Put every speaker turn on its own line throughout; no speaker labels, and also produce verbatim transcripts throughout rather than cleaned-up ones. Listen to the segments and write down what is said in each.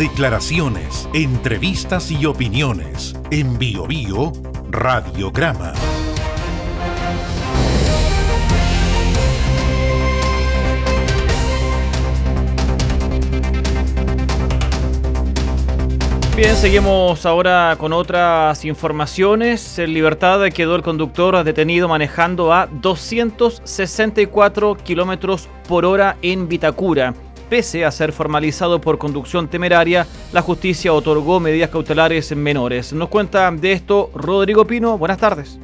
declaraciones, entrevistas y opiniones. En Bio Bio Radiograma.
Bien, seguimos ahora con otras informaciones. En libertad quedó el conductor detenido manejando a doscientos sesenta y cuatro kilómetros por hora en Vitacura. Pese a ser formalizado por conducción temeraria, la justicia otorgó medidas cautelares menores. Nos cuenta de esto Rodrigo Pino. Buenas tardes.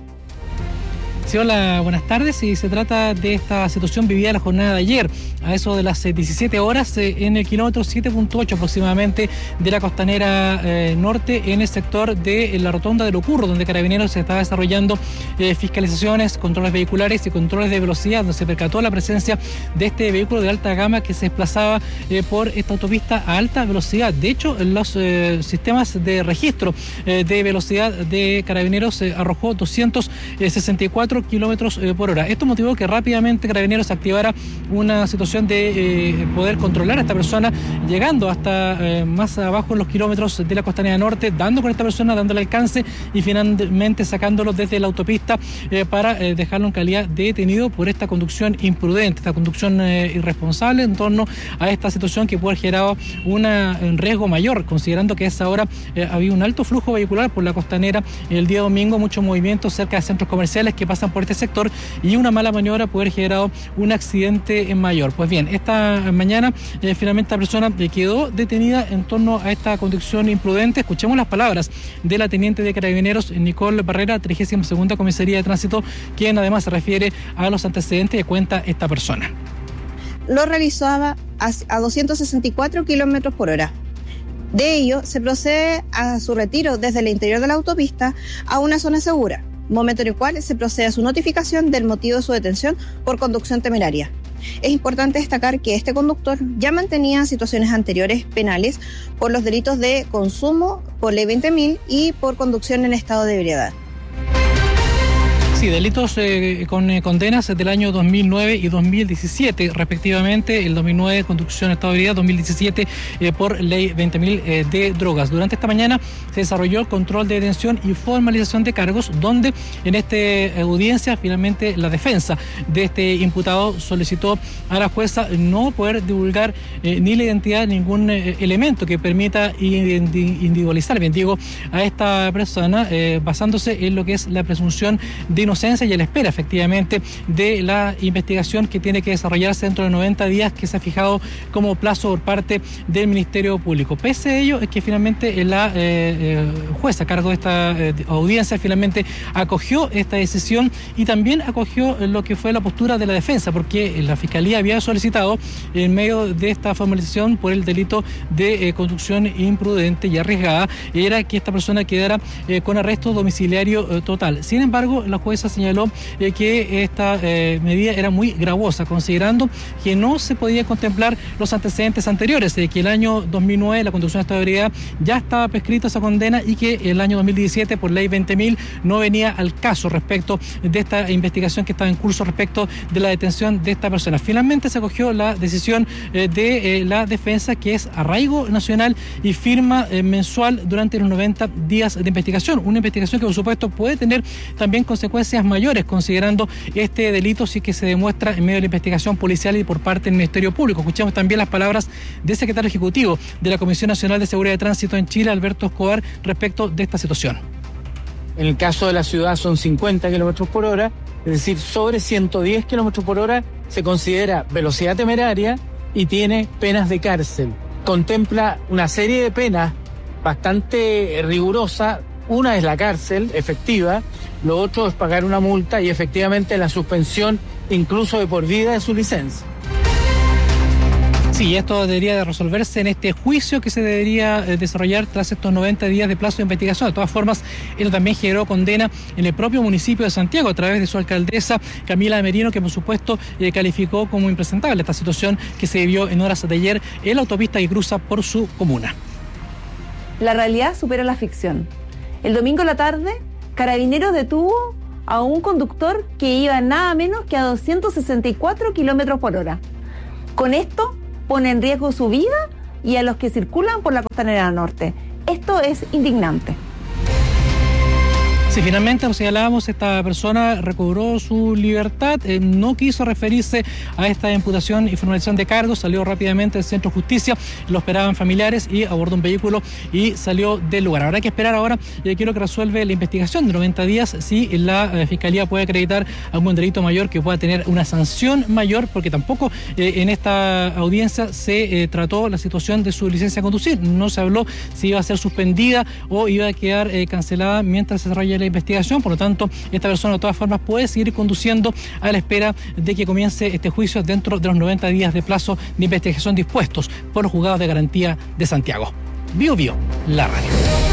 Sí, hola, buenas tardes. Y se trata de esta situación vivida la jornada de ayer, a eso de las diecisiete horas, eh, en el kilómetro siete punto ocho aproximadamente de la costanera eh, norte, en el sector de la rotonda de Locurro, donde Carabineros se estaba desarrollando eh, fiscalizaciones, controles vehiculares y controles de velocidad, donde se percató la presencia de este vehículo de alta gama que se desplazaba eh, por esta autopista a alta velocidad. De hecho, los eh, sistemas de registro eh, de velocidad de Carabineros eh, arrojó doscientos sesenta y cuatro kilómetros eh, por hora. Esto motivó que rápidamente Carabineros activara una situación de eh, poder controlar a esta persona, llegando hasta eh, más abajo en los kilómetros de la costanera norte, dando con esta persona, dándole alcance y finalmente sacándolo desde la autopista eh, para eh, dejarlo en calidad de detenido por esta conducción imprudente, esta conducción eh, irresponsable en torno a esta situación que puede haber generado una, un riesgo mayor, considerando que a esa hora eh, había un alto flujo vehicular por la costanera el día domingo, mucho movimiento cerca de centros comerciales que pasan por este sector, y una mala maniobra puede haber generado un accidente mayor. Pues bien, esta mañana eh, finalmente la persona eh, quedó detenida en torno a esta conducción imprudente. Escuchemos las palabras de la teniente de Carabineros Nicole Barrera, trigésima segunda Comisaría de Tránsito, quien además se refiere a los antecedentes que cuenta esta persona.
Lo realizaba a doscientos sesenta y cuatro kilómetros por hora. De ello, se procede a su retiro desde el interior de la autopista a una zona segura, momento en el cual se procede a su notificación del motivo de su detención por conducción temeraria. Es importante destacar que este conductor ya mantenía situaciones anteriores penales por los delitos de consumo, por ley veinte mil y por conducción en estado de ebriedad.
Sí, delitos eh, con eh, condenas del año dos mil nueve y dos mil diecisiete, respectivamente. El dos mil nueve, conducción en estado de ebriedad, dos mil diecisiete, eh, por ley veinte mil eh, de drogas. Durante esta mañana se desarrolló el control de detención y formalización de cargos, donde en esta audiencia finalmente la defensa de este imputado solicitó a la jueza no poder divulgar eh, ni la identidad de ningún eh, elemento que permita individualizar, bien digo, a esta persona, eh, basándose en lo que es la presunción de inocencia y a la espera efectivamente de la investigación que tiene que desarrollarse dentro de noventa días, que se ha fijado como plazo por parte del Ministerio Público. Pese a ello, es que finalmente la eh, eh, jueza a cargo de esta eh, audiencia finalmente acogió esta decisión y también acogió lo que fue la postura de la defensa, porque la Fiscalía había solicitado, en medio de esta formalización por el delito de eh, conducción imprudente y arriesgada, era que esta persona quedara eh, con arresto domiciliario eh, total. Sin embargo, la jueza señaló eh, que esta eh, medida era muy gravosa, considerando que no se podía contemplar los antecedentes anteriores, de que el año dos mil nueve la conducción de estado de ebriedad ya estaba prescrita esa condena y que el año dos mil diecisiete por ley veinte mil no venía al caso respecto de esta investigación que estaba en curso respecto de la detención de esta persona. Finalmente se acogió la decisión eh, de eh, la defensa, que es arraigo nacional y firma eh, mensual durante los noventa días de investigación, una investigación que por supuesto puede tener también consecuencias mayores, considerando este delito sí que se demuestra en medio de la investigación policial y por parte del Ministerio Público. Escuchamos también las palabras del secretario ejecutivo de la Comisión Nacional de Seguridad de Tránsito en Chile, Alberto Escobar, respecto de esta situación.
En el caso de la ciudad son cincuenta kilómetros por hora, es decir, sobre ciento diez kilómetros por hora se considera velocidad temeraria y tiene penas de cárcel. Contempla una serie de penas bastante rigurosa. Una es la cárcel efectiva, lo otro es pagar una multa y efectivamente la suspensión incluso de por vida de su licencia.
Sí, esto debería de resolverse en este juicio que se debería desarrollar tras estos noventa días de plazo de investigación. De todas formas, esto también generó condena en el propio municipio de Santiago a través de su alcaldesa Camila Merino, que por supuesto eh, calificó como impresentable esta situación que se vivió en horas de ayer en la autopista que cruza por su comuna.
La realidad supera la ficción. El domingo a la tarde, Carabineros detuvo a un conductor que iba nada menos que a doscientos sesenta y cuatro kilómetros por hora. Con esto pone en riesgo su vida y a los que circulan por la Costanera Norte. Esto es indignante.
Sí, finalmente, como señalábamos, esta persona recobró su libertad, eh, no quiso referirse a esta imputación y formalización de cargos, salió rápidamente del Centro de Justicia, lo esperaban familiares y abordó un vehículo y salió del lugar. Habrá que esperar ahora, y quiero que resuelve la investigación de noventa días, si la eh, Fiscalía puede acreditar algún delito mayor que pueda tener una sanción mayor, porque tampoco eh, en esta audiencia se eh, trató la situación de su licencia de conducir, no se habló si iba a ser suspendida o iba a quedar eh, cancelada mientras se desarrolla la investigación. Por lo tanto, esta persona de todas formas puede seguir conduciendo a la espera de que comience este juicio dentro de los noventa días de plazo de investigación dispuestos por los juzgados de garantía de Santiago. Bio Bio, la radio.